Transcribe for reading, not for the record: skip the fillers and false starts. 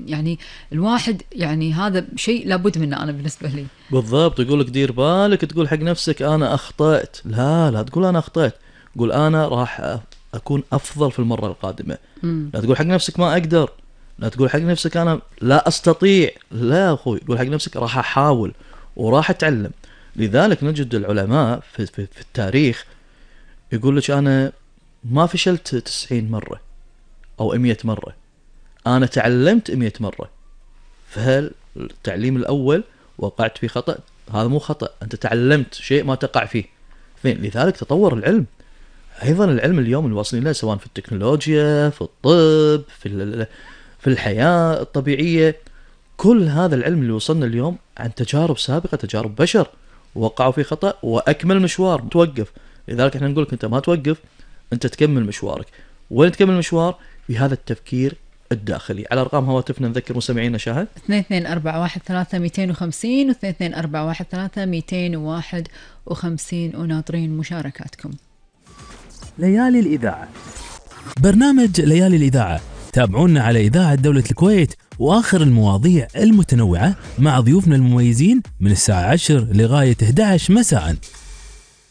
يعني الواحد يعني هذا شيء لابد منه أنا بالنسبة لي. بالضبط. يقول لك دير بالك تقول حق نفسك أنا أخطأت، لا تقول أنا أخطأت، قول أنا راح أكون أفضل في المرة القادمة. لا تقول حق نفسك ما أقدر، لا تقول حق نفسك أنا لا أستطيع، لا أخوي، قول حق نفسك راح أحاول وراح أتعلم. لذلك نجد العلماء في التاريخ يقول لك أنا ما فشلت 90 مرة أو 100 مرة، أنا تعلمت 100 مرة. فالتعليم الأول وقعت في خطأ، هذا مو خطأ، أنت تعلمت شيء ما تقع فيه. لذلك تطور العلم. أيضا العلم اليوم اللي واصلين له سواء في التكنولوجيا، في الطب، في الحياة الطبيعية، كل هذا العلم اللي وصلنا اليوم عن تجارب سابقة، تجارب بشر وقعوا في خطأ وأكمل مشوار توقف. لذلك احنا نقولك أنت ما توقف، أنت تكمل مشوارك. وين تكمل مشوار؟ في هذا التفكير الداخلي. على أرقام هواتفنا نذكر مستمعينا شاهد 22413250 و 22413251 وناطرين مشاركاتكم. ليالي الإذاعة، برنامج ليالي الإذاعة، تابعونا على إذاعة دولة الكويت وآخر المواضيع المتنوعة مع ضيوفنا المميزين من الساعة 10 لغاية 11 مساءً.